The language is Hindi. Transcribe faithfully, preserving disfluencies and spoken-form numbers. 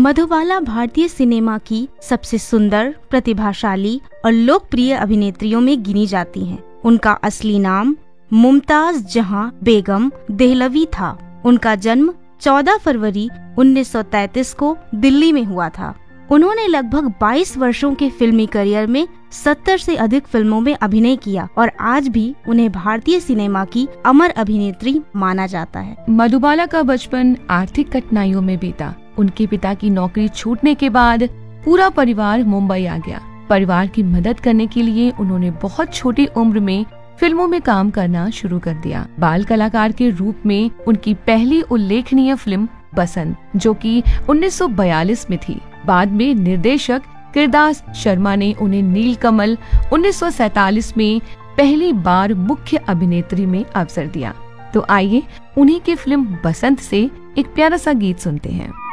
मधुबाला भारतीय सिनेमा की सबसे सुंदर, प्रतिभाशाली और लोकप्रिय अभिनेत्रियों में गिनी जाती हैं। उनका असली नाम मुमताज जहां बेगम देहलवी था। उनका जन्म चौदह फरवरी उन्नीस सौ तैंतीस को दिल्ली में हुआ था। उन्होंने लगभग बाईस वर्षों के फिल्मी करियर में सत्तर से अधिक फिल्मों में अभिनय किया और आज भी उन्हें भारतीय सिनेमा की अमर अभिनेत्री माना जाता है। मधुबाला का बचपन आर्थिक कठिनाइयों में बीता। उनके पिता की नौकरी छूटने के बाद पूरा परिवार मुंबई आ गया। परिवार की मदद करने के लिए उन्होंने बहुत छोटी उम्र में फिल्मों में काम करना शुरू कर दिया। बाल कलाकार के रूप में उनकी पहली उल्लेखनीय फिल्म बसंत, जो कि उन्नीस सौ बयालीस में थी। बाद में निर्देशक किरदास शर्मा ने उन्हें नीलकमल उन्नीस सौ सैतालीस में पहली बार मुख्य अभिनेत्री में अवसर दिया। तो आइए उन्हीं की फिल्म बसंत से एक प्यारा सा गीत सुनते हैं।